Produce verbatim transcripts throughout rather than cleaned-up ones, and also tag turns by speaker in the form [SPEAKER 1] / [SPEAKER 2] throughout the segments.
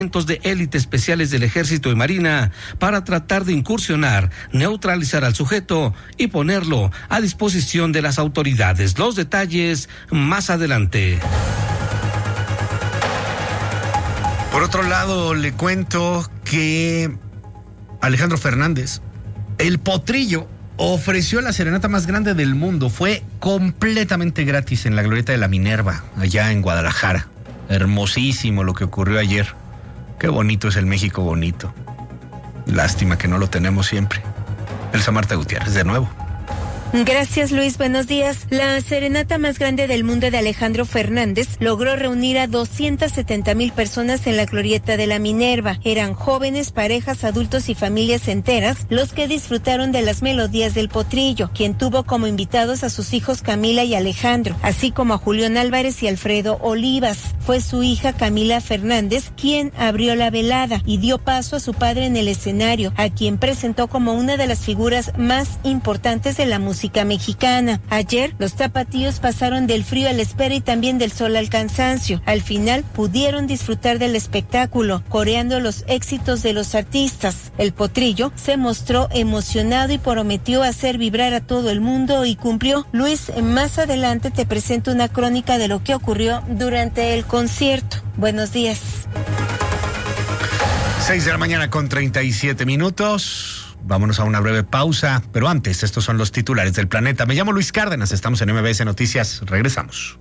[SPEAKER 1] de élite especiales del Ejército y Marina para tratar de incursionar, neutralizar al sujeto y ponerlo a disposición de las autoridades. Los detalles más adelante.
[SPEAKER 2] Por otro lado, le cuento que Alejandro Fernández, el potrillo, ofreció la serenata más grande del mundo. Fue completamente gratis en la Glorieta de la Minerva, allá en Guadalajara. Hermosísimo lo que ocurrió ayer. Qué bonito es el México bonito. Lástima que no lo tenemos siempre. Elsa Marta Gutiérrez, de nuevo.
[SPEAKER 3] Gracias, Luis. Buenos días. La serenata más grande del mundo de Alejandro Fernández logró reunir a doscientas setenta mil personas en la Glorieta de la Minerva. Eran jóvenes, parejas, adultos y familias enteras los que disfrutaron de las melodías del potrillo, quien tuvo como invitados a sus hijos Camila y Alejandro, así como a Julián Álvarez y Alfredo Olivas. Fue su hija Camila Fernández quien abrió la velada y dio paso a su padre en el escenario, a quien presentó como una de las figuras más importantes de la música mexicana. Ayer, los tapatíos pasaron del frío a la espera y también del sol al cansancio. Al final, pudieron disfrutar del espectáculo, coreando los éxitos de los artistas. El potrillo se mostró emocionado y prometió hacer vibrar a todo el mundo y cumplió. Luis, más adelante te presento una crónica de lo que ocurrió durante el concierto. Buenos días.
[SPEAKER 2] Seis de la mañana con treinta y siete minutos. Vámonos a una breve pausa, pero antes, estos son los titulares del planeta. Me llamo Luis Cárdenas, estamos en M B S Noticias. Regresamos.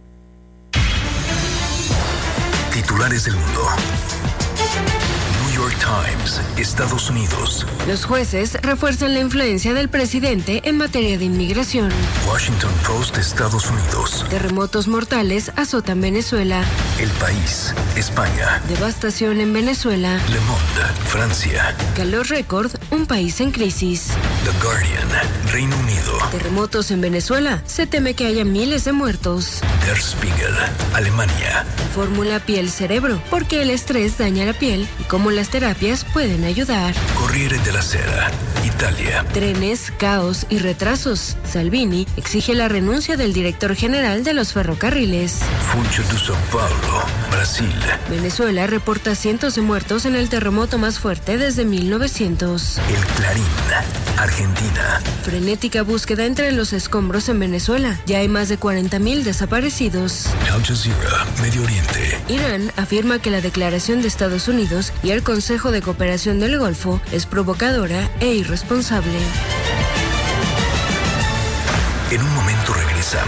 [SPEAKER 4] Titulares del mundo. New York Times, Estados Unidos.
[SPEAKER 5] Los jueces refuerzan la influencia del presidente en materia de inmigración.
[SPEAKER 4] Washington Post, Estados Unidos.
[SPEAKER 5] Terremotos mortales azotan Venezuela.
[SPEAKER 4] El País, España.
[SPEAKER 5] Devastación en Venezuela.
[SPEAKER 4] Le Monde, Francia.
[SPEAKER 5] Calor récord, un país en crisis.
[SPEAKER 4] The Guardian, Reino Unido.
[SPEAKER 5] Terremotos en Venezuela, se teme que haya miles de muertos.
[SPEAKER 4] Der Spiegel, Alemania.
[SPEAKER 5] Fórmula piel-cerebro, porque el estrés daña la piel y cómo las terapias pueden ayudar.
[SPEAKER 4] Corriere della Sera, Italia.
[SPEAKER 5] Trenes, caos y retrasos. Salvini exige la renuncia del director general de los ferrocarriles.
[SPEAKER 4] Funcho de São Paulo, Brasil.
[SPEAKER 5] Venezuela reporta cientos de muertos en el terremoto más fuerte desde mil novecientos.
[SPEAKER 4] El Clarín, Argentina.
[SPEAKER 5] Frenética búsqueda entre los escombros en Venezuela. Ya hay más de cuarenta mil desaparecidos.
[SPEAKER 4] Al Jazeera, Medio Oriente.
[SPEAKER 5] Irán afirma que la declaración de Estados Unidos y el Consejo de Cooperación del Golfo es provocadora e irresponsable.
[SPEAKER 4] En un momento regresamos.